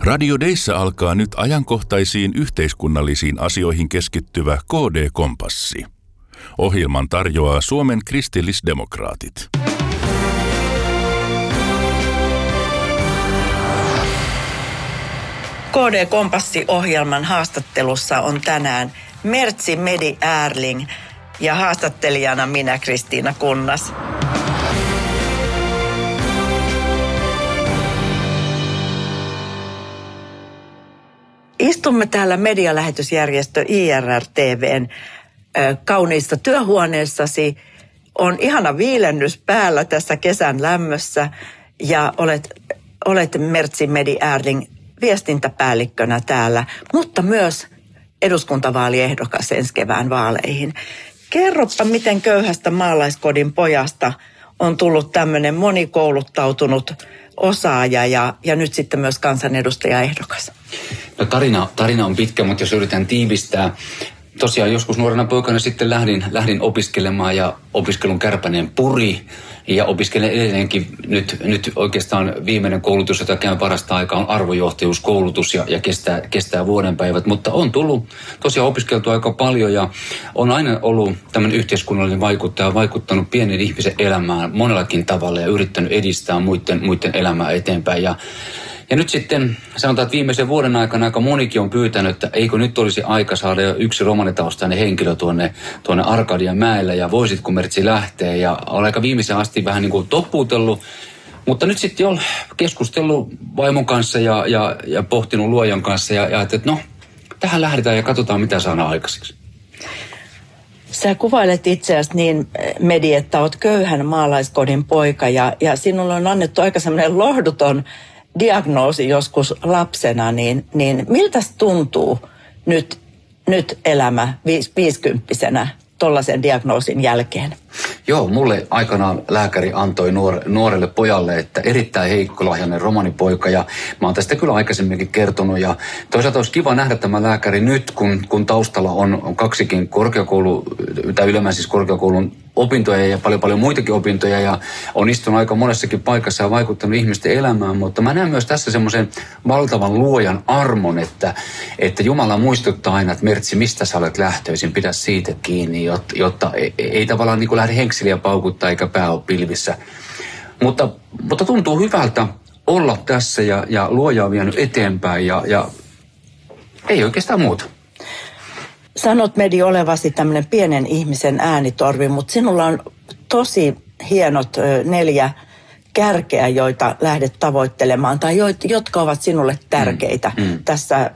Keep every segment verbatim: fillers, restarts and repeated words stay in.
Radio Deissä alkaa nyt ajankohtaisiin yhteiskunnallisiin asioihin keskittyvä K D-kompassi. Ohjelman tarjoaa Suomen kristillisdemokraatit. K D-kompassi-ohjelman haastattelussa on tänään Mertsi Medi Ehrling ja haastattelijana minä, Kristiina Kunnas. Istumme täällä medialähetysjärjestö I R R T V:n kauniissa työhuoneessasi. On ihana viilennys päällä tässä kesän lämmössä ja olet, olet Mertsi Medi Ehrling viestintäpäällikkönä täällä, mutta myös eduskuntavaaliehdokas ensi kevään vaaleihin. Kerropa, miten köyhästä maalaiskodin pojasta on tullut tämmöinen monikouluttautunut osaaja ja, ja nyt sitten myös kansanedustajaehdokas. No tarina, tarina on pitkä, mutta jos yritän tiivistää. Tosiaan joskus nuorena poikana sitten lähdin, lähdin opiskelemaan ja opiskelun kärpäneen puri. Ja opiskelen edelleenkin nyt, nyt oikeastaan viimeinen koulutus, jota käyn parasta aikaa, on arvojohtajuuskoulutus ja, ja kestää, kestää vuoden päivät. Mutta on tullut tosiaan opiskeltu aika paljon ja on aina ollut tämmöinen yhteiskunnallinen vaikuttaja, vaikuttanut pienen ihmisen elämään monellakin tavalla ja yrittänyt edistää muiden, muiden elämää eteenpäin. Ja Ja nyt sitten sanotaan, että viimeisen vuoden aikana aika monikin on pyytänyt, että eikö nyt olisi aika saada jo yksi romanitaustainen henkilö tuonne, tuonne Arkadian mäelle ja voisitko Mertsi lähteä. Ja olen aika viimeisen asti vähän niin kuin toppuutellut, mutta nyt sitten olen keskustellut vaimon kanssa ja, ja, ja pohtinut luojan kanssa ja, ja että no tähän lähdetään ja katsotaan mitä saadaan aikaiseksi. Sä kuvailet itseäsi niin, Medi, että olet köyhän maalaiskodin poika ja, ja sinulle on annettu aika sellainen lohduton diagnoosi joskus lapsena, niin, niin miltä tuntuu nyt, nyt elämä viis, viisikymppisenä tollaisen diagnoosin jälkeen? Joo, mulle aikanaan lääkäri antoi nuor, nuorelle pojalle, että erittäin heikkolahjainen romanipoika ja mä oon tästä kyllä aikaisemminkin kertonut ja toisaalta olisi kiva nähdä tämä lääkäri nyt, kun, kun taustalla on, on kaksikin korkeakoulu, tai ylemmän siis korkeakoulun opintoja ja paljon paljon muitakin opintoja ja on istunut aika monessakin paikassa ja vaikuttanut ihmisten elämään, mutta mä näen myös tässä semmoisen valtavan luojan armon, että, että Jumala muistuttaa aina, että Mertsi, mistä sä olet lähtöisin, pidä siitä kiinni, jotta, jotta ei, ei tavallaan niin kuin lähde henkseliä paukuttaa eikä pää ole pilvissä. Mutta, mutta tuntuu hyvältä olla tässä ja, ja luoja on vienyt eteenpäin ja, ja ei oikeastaan muuta. Sanot, Medi, olevasi tämmöinen pienen ihmisen äänitorvi, mutta sinulla on tosi hienot neljä kärkeä, joita lähdet tavoittelemaan tai jotka ovat sinulle tärkeitä mm, mm. tässä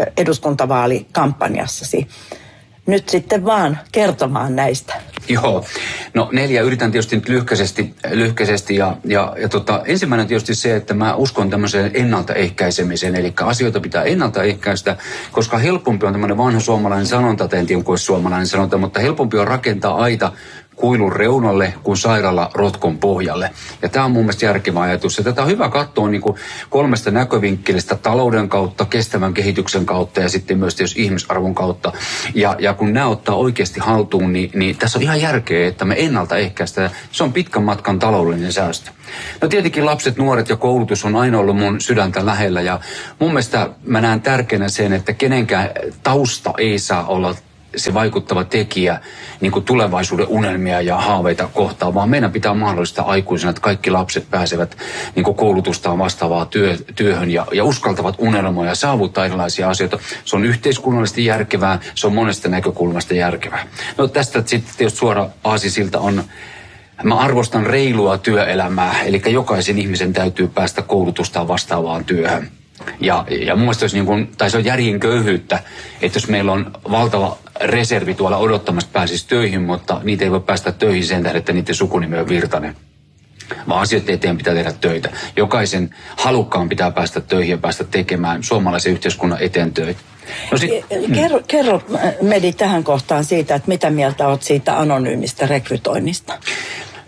eduskuntavaalikampanjassasi. Nyt sitten vaan kertomaan näistä. Joo, no neljä yritän tietysti nyt lyhkäisesti, lyhkäisesti ja, ja, ja tota, ensimmäinen tietysti se, että mä uskon tämmöiseen ennaltaehkäisemiseen, eli asioita pitää ennaltaehkäistä, koska helpompi on tämmöinen vanha suomalainen sanonta, en tiedä onko suomalainen sanonta, mutta helpompi on rakentaa aita kuilun reunalle kuin sairaala rotkon pohjalle. Ja tämä on mun mielestä järkevä ajatus. Ja tätä on hyvä katsoa niin kuin kolmesta näkövinkkelistä, talouden kautta, kestävän kehityksen kautta ja sitten myös tietysti ihmisarvon kautta. Ja, ja kun nämä ottaa oikeasti haltuun, niin, niin tässä on ihan järkeä, että me ennaltaehkäistään. Se on pitkän matkan taloudellinen säästö. No tietenkin lapset, nuoret ja koulutus on aina ollut mun sydäntä lähellä. Ja mun mielestä mä näen tärkeänä sen, että kenenkään tausta ei saa olla se vaikuttava tekijä niin kuin tulevaisuuden unelmia ja haaveita kohtaan, vaan meidän pitää mahdollistaa aikuisena, että kaikki lapset pääsevät niin kuin koulutustaan vastaavaa työ, työhön ja, ja uskaltavat unelmoja ja saavuttaa erilaisia asioita. Se on yhteiskunnallisesti järkevää, se on monesta näkökulmasta järkevää. No tästä sitten tietysti suora aasisilta on, mä arvostan reilua työelämää, eli jokaisen ihmisen täytyy päästä koulutustaan vastaavaan työhön. Ja, ja mun mielestä niin kuin, tai se on järjen köyhyyttä, että jos meillä on valtava reservi tuolla odottamassa pääsisi töihin, mutta niitä ei voi päästä töihin sen tähden, että niiden sukunimi on Virtanen. Vaan asioiden eteen pitää tehdä töitä. Jokaisen halukkaan pitää päästä töihin ja päästä tekemään suomalaisen yhteiskunnan eteen töitä. No sit, kerro, mm. kerro, Medi, tähän kohtaan siitä, että mitä mieltä olet siitä anonyymistä rekrytoinnista?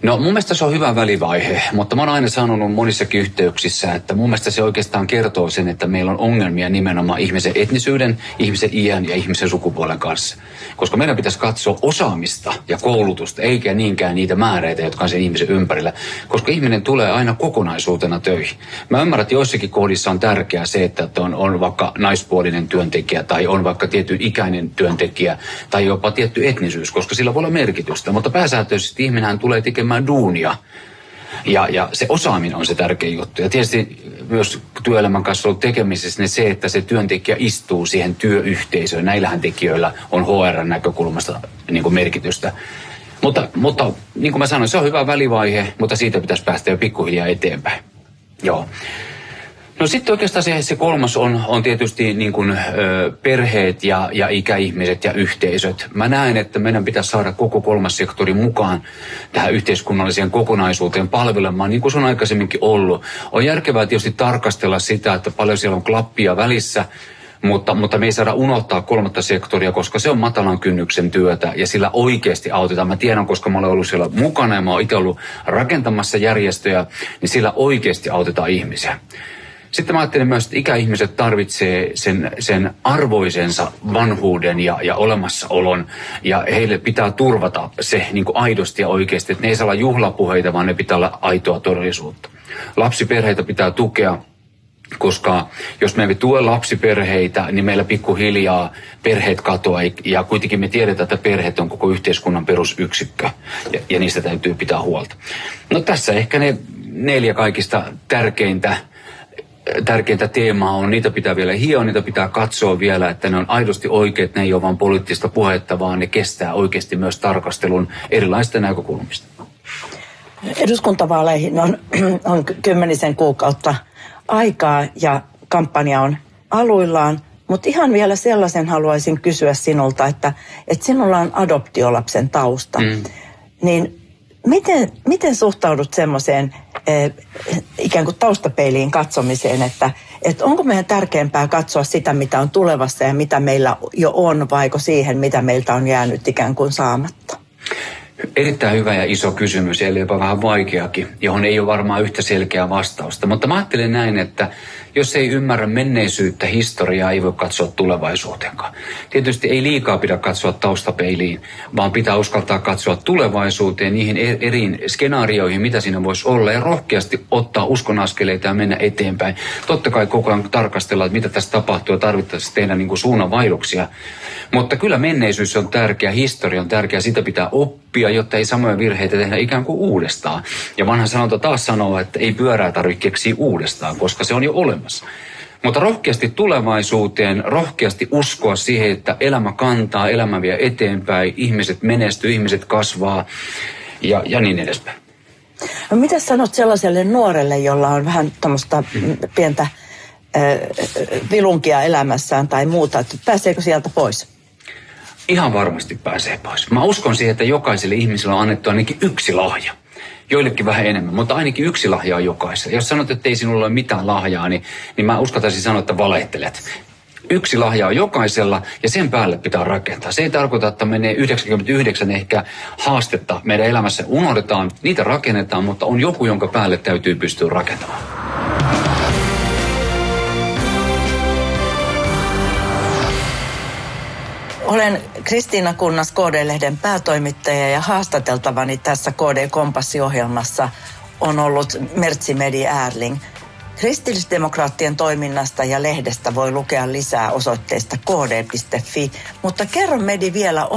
No mun mielestä se on hyvä välivaihe, mutta mä oon aina sanonut monissakin yhteyksissä, että mun mielestä se oikeastaan kertoo sen, että meillä on ongelmia nimenomaan ihmisen etnisyyden, ihmisen iän ja ihmisen sukupuolen kanssa. Koska meidän pitäisi katsoa osaamista ja koulutusta, eikä niinkään niitä määreitä, jotka on sen ihmisen ympärillä. Koska ihminen tulee aina kokonaisuutena töihin. Mä ymmärrän, että joissakin kohdissa on tärkeää se, että on, on vaikka naispuolinen työntekijä tai on vaikka tietyn ikäinen työntekijä tai jopa tietty etnisyys, koska sillä voi olla merkitystä. Mutta pääsääntöisesti ihminenhän tulee tekemään duunia. Ja, ja se osaaminen on se tärkein juttu. Ja tietysti myös työelämän kanssa ollut tekemisessä niin se, että se työntekijä istuu siihen työyhteisöön. Näillähän tekijöillä on H R-näkökulmasta niin kuin merkitystä. Mutta, mutta niin kuin mä sanoin, se on hyvä välivaihe, mutta siitä pitäisi päästä jo pikkuhiljaa eteenpäin. Joo. No sitten oikeastaan se, se kolmas on, on tietysti niin kuin, ö, perheet ja, ja ikäihmiset ja yhteisöt. Mä näen, että meidän pitäisi saada koko kolmas sektori mukaan tähän yhteiskunnalliseen kokonaisuuteen palvelemaan, niin kuin se on aikaisemminkin ollut. On järkevää tietysti tarkastella sitä, että paljon siellä on klappia välissä, mutta, mutta me ei saada unohtaa kolmatta sektoria, koska se on matalan kynnyksen työtä ja sillä oikeasti autetaan. Mä tiedän, koska mä olen ollut siellä mukana ja mä oon itse ollut rakentamassa järjestöjä, niin sillä oikeasti autetaan ihmisiä. Sitten mä ajattelen myös, että ikäihmiset tarvitsee sen, sen arvoisensa vanhuuden ja, ja olemassaolon. Ja heille pitää turvata se niin kuin aidosti ja oikeasti, että ne ei saa olla juhlapuheita, vaan ne pitää olla aitoa todellisuutta. Lapsiperheitä pitää tukea, koska jos me emme tue lapsiperheitä, niin meillä pikkuhiljaa perheet katoaa. Ja kuitenkin me tiedetään, että perheet on koko yhteiskunnan perusyksikkö ja, ja niistä täytyy pitää huolta. No tässä ehkä ne neljä kaikista tärkeintä. Tärkeintä teemaa on, niitä pitää vielä hioa, niitä pitää katsoa vielä, että ne on aidosti oikeat, ne ei ole vain poliittista puhetta, vaan ne kestää oikeasti myös tarkastelun erilaisista näkökulmista. Eduskuntavaaleihin on, on kymmenisen kuukautta aikaa ja kampanja on aluillaan, mutta ihan vielä sellaisen haluaisin kysyä sinulta, että, että sinulla on adoptiolapsen tausta, mm. niin miten, miten suhtaudut semmoiseen eh, ikään kuin taustapeiliin katsomiseen, että, että onko meidän tärkeämpää katsoa sitä, mitä on tulevassa ja mitä meillä jo on, vaiko siihen, mitä meiltä on jäänyt ikään kuin saamatta? Erittäin hyvä ja iso kysymys, eli jopa vähän vaikeakin, johon ei ole varmaan yhtä selkeää vastausta. Mutta mä ajattelen näin, että jos ei ymmärrä menneisyyttä, historiaa, ei voi katsoa tulevaisuuteenkaan. Tietysti ei liikaa pidä katsoa taustapeiliin, vaan pitää uskaltaa katsoa tulevaisuuteen, niihin eri skenaarioihin, mitä siinä voisi olla, ja rohkeasti ottaa uskonaskeleita ja mennä eteenpäin. Totta kai koko ajan tarkastella, että mitä tässä tapahtuu ja tarvittaisiin tehdä niin kuin suunnanvaihoksia. Mutta kyllä menneisyys on tärkeä, historia on tärkeä, sitä pitää oppia, jotta ei samoja virheitä tehdä ikään kuin uudestaan. Ja vanha sanonta taas sanoo, että ei pyörää tarvitse keksiä uudestaan, koska se on jo olemassa. Mutta rohkeasti tulevaisuuteen, rohkeasti uskoa siihen, että elämä kantaa, elämä vie eteenpäin, ihmiset menestyy, ihmiset kasvaa ja, ja niin edespäin. No mitä sanot sellaiselle nuorelle, jolla on vähän tuommoista mm. pientä äh, vilunkia elämässään tai muuta, että pääseekö sieltä pois? Ihan varmasti pääsee pois. Mä uskon siihen, että jokaiselle ihmiselle on annettu ainakin yksi lahja. Joillekin vähän enemmän, mutta ainakin yksi lahja on jokaiselle. Jos sanot, että ei sinulla ole mitään lahjaa, niin, niin mä uskaltaisin sanoa, että valehtelet. Yksi lahja on jokaisella ja sen päälle pitää rakentaa. Se ei tarkoita, että menee yhdeksänkymmentäyhdeksän ehkä haastetta meidän elämässä. Unohdetaan, niitä rakennetaan, mutta on joku, jonka päälle täytyy pystyä rakentamaan. Olen Kristiina Kunnas, K D-lehden päätoimittaja, ja haastateltavani tässä K D-kompassiohjelmassa on ollut Mertsi Medi Ehrling. Kristillisdemokraattien toiminnasta ja lehdestä voi lukea lisää osoitteesta k d piste f i, mutta kerro Medi vielä